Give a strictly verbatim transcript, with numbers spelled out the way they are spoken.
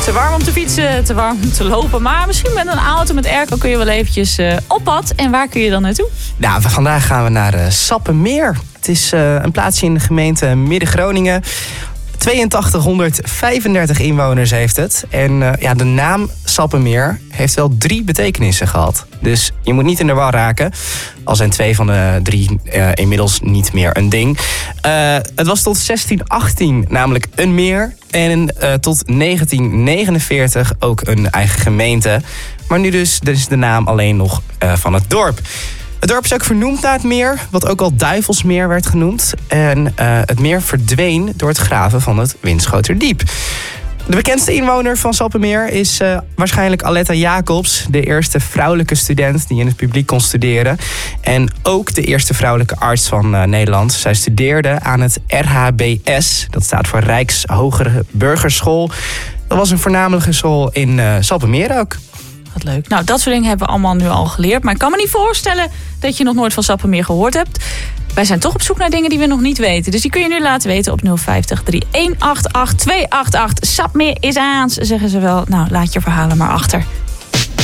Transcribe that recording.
Te warm om te fietsen, te warm om te lopen. Maar misschien met een auto met airco kun je wel eventjes uh, op pad. En waar kun je dan naartoe? Nou, vandaag gaan we naar uh, Sappemeer. Het is uh, een plaatsje in de gemeente Midden-Groningen. tweeëntachtighonderdvijfendertig inwoners heeft het. En uh, ja, de naam Sappemeer heeft wel drie betekenissen gehad. Dus je moet niet in de war raken. Al zijn twee van de drie uh, inmiddels niet meer een ding. Uh, het was tot zestien achttien namelijk een meer. En uh, tot negentien negenenveertig ook een eigen gemeente. Maar nu dus, dus de naam alleen nog uh, van het dorp. Het dorp is ook vernoemd naar het meer, wat ook al Duivelsmeer werd genoemd. En uh, het meer verdween door het graven van het Winschoterdiep. De bekendste inwoner van Sappemeer is uh, waarschijnlijk Aletta Jacobs, de eerste vrouwelijke student die in het publiek kon studeren. En ook de eerste vrouwelijke arts van uh, Nederland. Zij studeerde aan het R H B S, dat staat voor Rijkshogere Burgerschool. Dat was een voornamelijke school in uh, Sappemeer ook. Wat leuk. Nou, dat soort dingen hebben we allemaal nu al geleerd. Maar ik kan me niet voorstellen dat je nog nooit van Sappemeer gehoord hebt. Wij zijn toch op zoek naar dingen die we nog niet weten. Dus die kun je nu laten weten op nul vijftig, drie een acht acht, twee acht acht. Sappemeer is aan, zeggen ze wel. Nou, laat je verhalen maar achter.